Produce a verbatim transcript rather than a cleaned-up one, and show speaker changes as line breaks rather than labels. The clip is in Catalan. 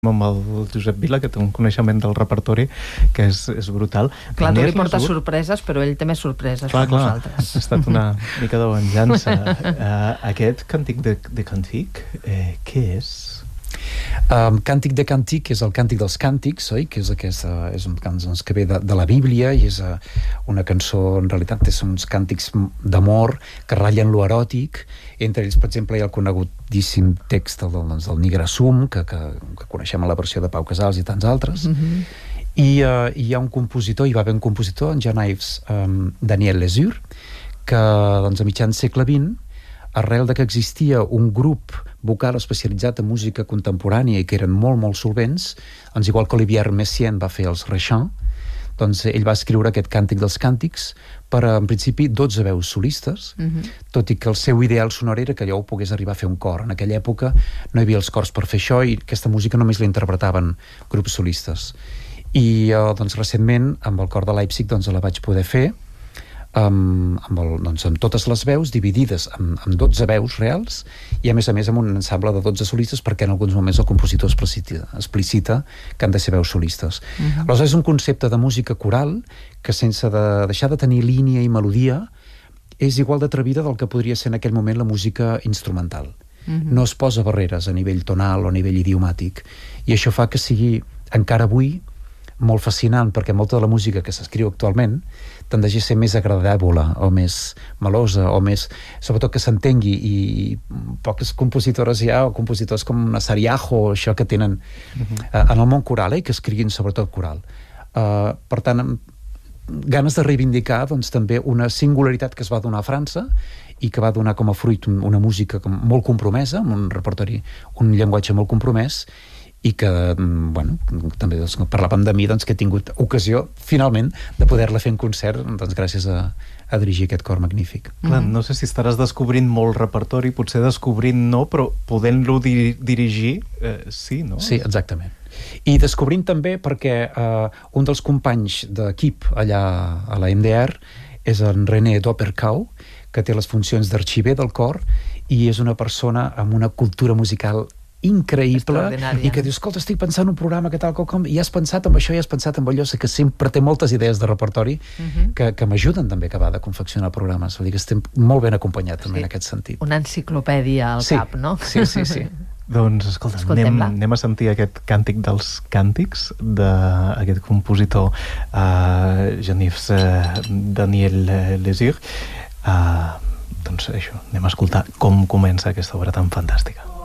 amb el Josep Vila, que té un coneixement del repertori que és, és brutal.
Clar, tu li portes sorpreses, però ell té més sorpreses clar, per clar. nosaltres.
Ha estat una mica de venjança. uh, aquest càntic de, de Cantic, eh, què és?
Um, Càntic de Càntic és el Càntic dels Càntics, oi? Que és, aquesta, és un cant doncs, que ve de, de la Bíblia i és uh, una cançó, en realitat, són uns càntics d'amor que ratllen lo eròtic. Entre ells, per exemple, hi ha el conegudíssim text del, doncs, del Nigre Sum, que, que, que coneixem a la versió de Pau Casals i tants altres. Mm-hmm. I uh, hi ha un compositor, hi va haver un compositor, en Jean Yves um, Daniel Lesur, que doncs, a mitjans segle vint, arrel de que existia un grup vocal especialitzat en música contemporània i que eren molt, molt solvents, doncs igual que Olivier Messiaen va fer els Rechants, doncs ell va escriure aquest Càntic dels Càntics per, en principi, dotze veus solistes, uh-huh. tot i que el seu ideal sonor era que allò ho pogués arribar a fer un cor. En aquella època no hi havia els cors per fer això i aquesta música només la interpretaven grups solistes. I eh, doncs, recentment, amb el cor de Leipzig, doncs, la vaig poder fer, Amb, amb, el, doncs, amb totes les veus dividides amb, amb dotze veus reals i a més a més amb un ensemble de dotze solistes perquè en alguns moments el compositor explicita, explicita que han de ser veus solistes. Uh-huh. Aleshores és un concepte de música coral que sense de deixar de tenir línia i melodia és igual d'atrevida del que podria ser en aquell moment la música instrumental. Uh-huh. No es posa barreres a nivell tonal o a nivell idiomàtic i això fa que sigui encara avui molt fascinant perquè molta de la música que s'escriu actualment tendeix a ser més agradable o més melosa o més, sobretot que s'entengui i poques compositores hi ha o compositors com Nasariajo o això que tenen uh-huh. uh, en el món coral eh, que escriguin sobretot coral uh, per tant ganes de reivindicar doncs, també una singularitat que es va donar a França i que va donar com a fruit una música molt compromesa, amb un repertori, un llenguatge molt compromès i que, bueno, també doncs, per la pandèmia doncs, que he tingut ocasió, finalment, de poder-la fer en concert doncs, gràcies a, a dirigir aquest cor magnífic.
Clar, no sé si estaràs descobrint molt repertori, potser descobrint no, però podent-lo di- dirigir, eh, sí, no?
Sí, exactament. I descobrint també perquè eh, un dels companys d'equip allà a la M D R és en René Dopperkau, que té les funcions d'arxiver del cor i és una persona amb una cultura musical increïble i que dius, escolta, estic pensant en un programa que tal com, i has pensat en això i has pensat en allò, sé que sempre té moltes idees de repertori uh-huh. que, que m'ajuden també a acabar de confeccionar programes, vull dir que estem molt ben acompanyats també sí. en aquest sentit.
Una enciclopèdia al
sí.
cap, no?
Sí, sí, sí.
Doncs, escolta, anem, anem a sentir aquest càntic dels càntics d'aquest compositor uh, Jean-Yves uh, Daniel Lesur. Uh, doncs això, anem a escoltar com comença aquesta obra tan fantàstica.